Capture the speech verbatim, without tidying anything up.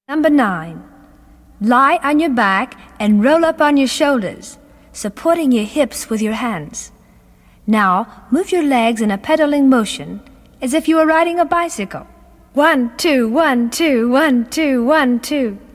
Number nine. Lie on your back and roll up on your shoulders, supporting your hips with your hands. Now, move your legs in a pedaling motion as if you were riding a bicycle. One, two, one, two, one, two, one, two.